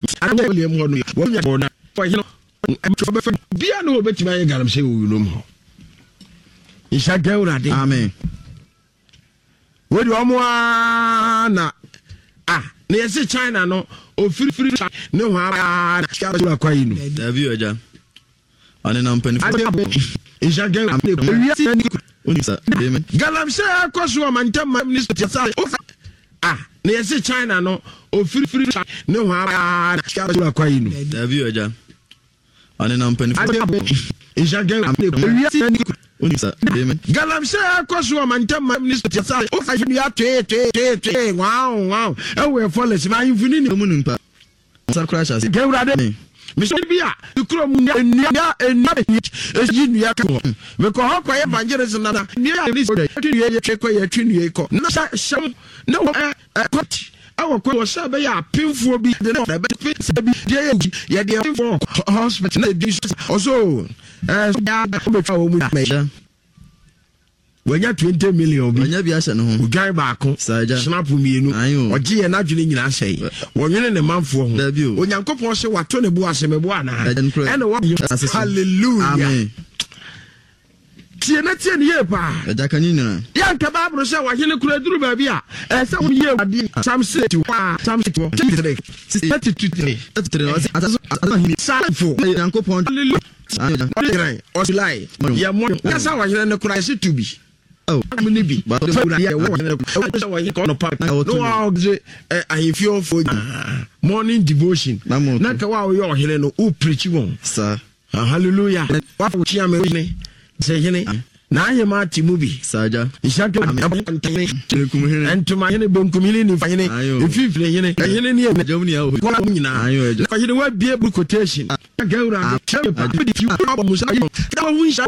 anya William Hono wonya bona for you bia no obetima ye galamse wo no mo Isha Gaurade amen we do omo na na yesi China no o free ne ho ara na kwa yi no da bi oja ane na mpani Isha Gaurade onisa amen galamse akoso mantam minister sa na yesi China no o free ne ho ara na kwa yi no da bi oja ane na mpani Isha Gaurade onisa amen galamse akoso mantam minister sa o fa ni atwe wow we follow si ma yinfuni ni munimpa sa crash as Gaurade Miso bia ikro mu nya ejinu ko me ko hokwa evangelism na ni ya ni ye twekwa ye twinu ko na sham na kot awo ko so be ya pinfo bi de na be bi ye de pinfo hospital na di also ya be twa wo mu me wanya 20 million bi wanya bi ase no ho ugan baako snap mienu oje ye na dwene nyina sei wonwene ne manfo ho onyankopon se wato ne bu asemebo ana ene wo hallelujah amen tie ne ye pa ejaka nyina ya nka babro se wa hene kura duru ba bi a se wo ye adi sam 33 salfo onyankopon Osilai ya mo kasa wa hene kura se tubi Munibi, but morning devotion. Nakawa yo heleno u preach won. Sir. Hallelujah. Wa fu chia me ni. Say hene. Na anye ma ti mubi. Saja. Ishato entuma hene bonkumili ni fanyene. Ififle hene. Hene ni e jamni ya ko la nyina. Ayo. Ko hene wa bie bu quotation. Gaura.